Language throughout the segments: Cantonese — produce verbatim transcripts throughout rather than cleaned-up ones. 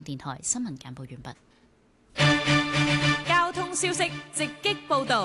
電台新聞簡報完畢。 交通消息直擊報道。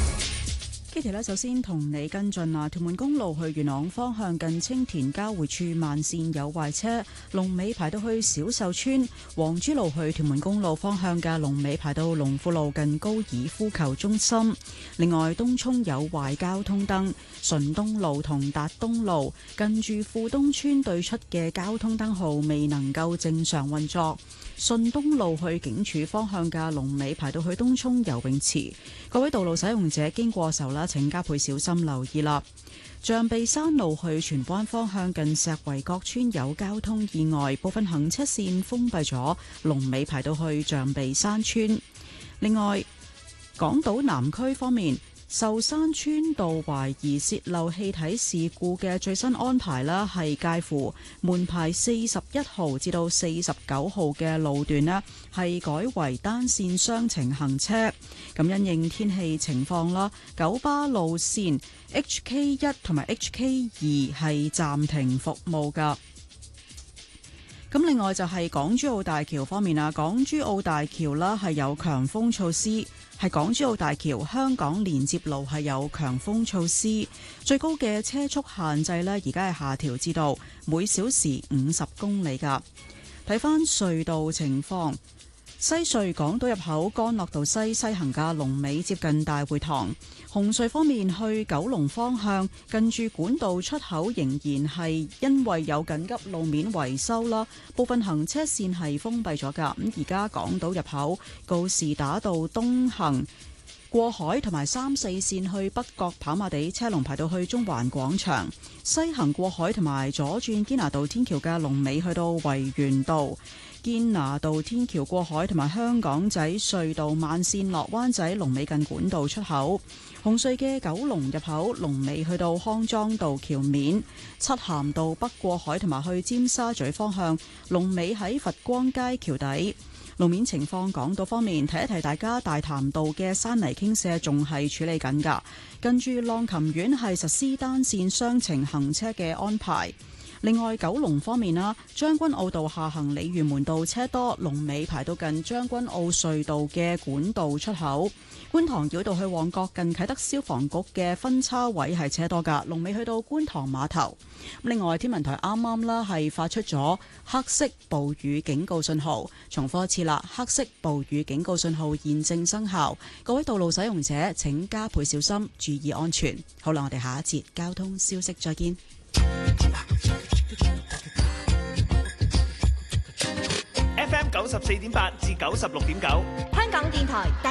Kitty 呢，首先同你跟進啊，屯門公路去元朗方向近青田交匯處慢線有壞車，龍尾排到去小秀村；黃珠路去屯門公路方向嘅龍尾排到龍富路近高爾夫球中心。另外，東涌有壞交通燈，順東路同達東路近住富東村對出嘅交通燈號未能夠正常運作。順東路去警署方向嘅龍尾排到去東涌游泳池，各位道路使用者經過時候啦，請加倍小心留意啦。象鼻山路去荃灣方向近石圍角村有交通意外，部分行車線封閉咗，龍尾排到去象鼻山村。另外，港島南區方面，壽山村道懷疑洩漏氣體事故嘅最新安排啦，係介乎門牌四十一號至到四十九號嘅路段呢，係改為單線雙程行車。咁因應天氣情況啦，九巴路線 H K 一同埋 H K 二係暫停服務噶。咁另外就係港珠澳大橋方面啊，港珠澳大橋啦係有強風措施。係港珠澳大橋香港連接路係有強風措施，最高嘅車速限制呢，而家係下調至到每小時五十公里㗎。睇返隧道情況，西隧港島入口干諾道西西行嘅龍尾接近大會堂。紅隧方面去九龍方向，近住管道出口仍然係因為有緊急路面維修啦，部分行車線係封閉咗㗎。咁而家港島入口告士打道東行過海同埋三四線去北角跑馬地車龍排到去中環廣場，西行過海同埋左轉堅拿道天橋嘅龍尾去到維園道。堅拿道天橋過海同埋香港仔隧道慢線落灣仔龍尾近管道出口，紅隧嘅九龍入口龍尾去到康莊道橋面，漆咸道北過海同埋去尖沙咀方向龍尾喺佛光街橋底。路面情況，港島方面提一提大家，大潭道嘅山泥傾瀉仲係處理緊㗎，跟住浪琴苑係實施單線雙程行車嘅安排。另外，九龍方面啦，將軍澳道下行鯉魚門道車多，龍尾排到近將軍澳隧道嘅管道出口。觀塘繞道去旺角近啟德消防局嘅分叉位係車多㗎，龍尾去到觀塘碼頭。另外，天文台啱啱啦係發出咗黑色暴雨警告信號，重複一次啦，黑色暴雨警告信號現正生效。各位道路使用者請加倍小心，注意安全。好啦，我哋下一節交通消息再見。 F M 九十四點八至九十六點九， 香港電台。